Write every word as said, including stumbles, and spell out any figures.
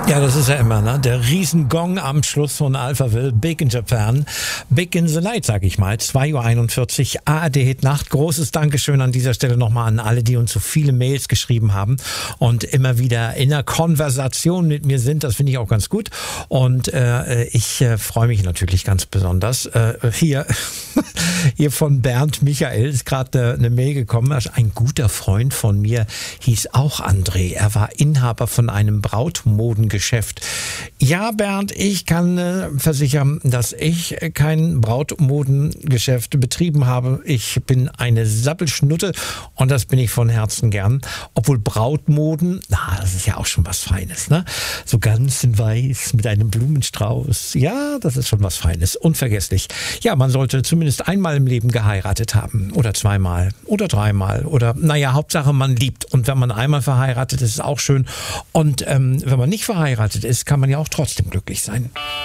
Ja, das ist ja immer, ne? Der Riesengong am Schluss von Alphaville, Big in Japan, Big in the Night, sag ich mal. zwei Uhr einundvierzig, A R D Hit Nacht. Großes Dankeschön an dieser Stelle nochmal an alle, die uns so viele Mails geschrieben haben und immer wieder in der Konversation mit mir sind. Das finde ich auch ganz gut. Und äh, ich äh, freue mich natürlich ganz besonders. Äh, hier, hier von Bernd Michael ist gerade äh, eine Mail gekommen. Also ein guter Freund von mir hieß auch André. Er war Inhaber von einem Brautmodengeschäft. Ja, Bernd, ich kann äh, versichern, dass ich kein Brautmodengeschäft betrieben habe. Ich bin eine Sappelschnutte und das bin ich von Herzen gern. Obwohl Brautmoden, na, das ist ja auch schon was Feines, ne? So ganz in weiß mit einem Blumenstrauß. Ja, das ist schon was Feines. Unvergesslich. Ja, man sollte zumindest einmal im Leben geheiratet haben. Oder zweimal. Oder dreimal. Oder, naja, Hauptsache man liebt. Und wenn man einmal verheiratet ist, ist es auch schön. Und ähm, wenn man nicht verheiratet ist, kann man ja auch trotzdem glücklich sein.